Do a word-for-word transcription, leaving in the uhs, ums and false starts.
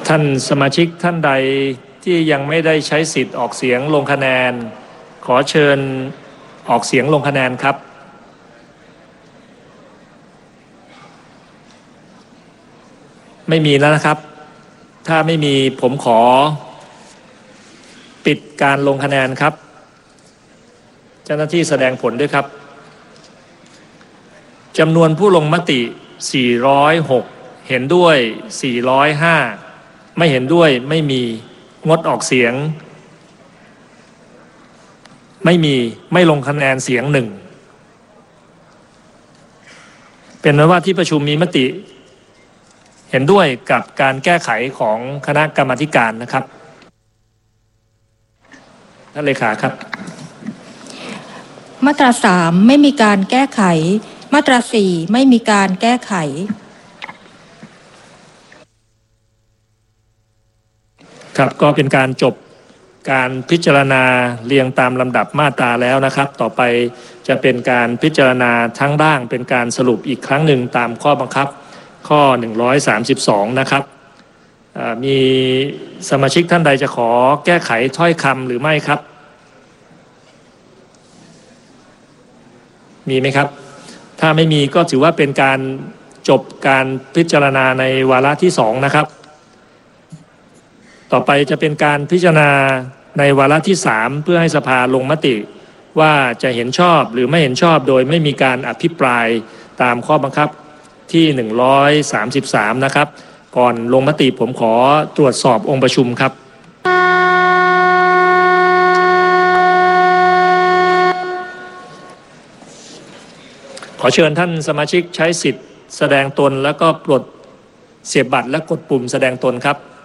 ท่านสมาชิกท่านใดที่ยังไม่ได้ใช้สิทธิ์ออกเสียงลงคะแนนขอเชิญออกเสียงลงคะแนนครับไม่มีแล้วนะครับถ้าไม่มีผมขอปิดการลงคะแนนครับเจ้าหน้าที่แสดงผลด้วยครับจำนวนผู้ลงมติสี่ร้อยหกเห็นด้วยสี่ร้อยห้าไม่เห็นด้วยไม่มีงดออกเสียงไม่มีไม่ลงคะแนนเสียงหนึ่งเป็นนั้นว่าที่ประชุมมีมติเห็นด้วยกับการแก้ไขของคณะกรรมาธิการนะครับท่านเลขาครับมาตราสามไม่มีการแก้ไขมาตราสี่ไม่มีการแก้ไขครับก็เป็นการจบการพิจารณาเรียงตามลำดับมาตราแล้วนะครับต่อไปจะเป็นการพิจารณาทั้งร่างเป็นการสรุปอีกครั้งหนึ่งตามข้อบังคับข้อหนึ่งร้อยสามสิบสองนะครับมีสมาชิกท่านใดจะขอแก้ไขถ้อยคำหรือไม่ครับมีไหมครับถ้าไม่มีก็ถือว่าเป็นการจบการพิจารณาในวาระที่สองนะครับต่อไปจะเป็นการพิจารณาในวาระที่สามเพื่อให้สภาลงมติว่าจะเห็นชอบหรือไม่เห็นชอบโดยไม่มีการอภิปรายตามข้อบังคับที่หนึ่งร้อยสามสิบสามนะครับก่อนลงมติผมขอตรวจสอบองค์ประชุมครับขอเชิญท่านสมาชิกใช้สิทธิ์แสดงตนแล้วก็ปลดเสียบบัตรและกดปุ่มแสดงตนครับ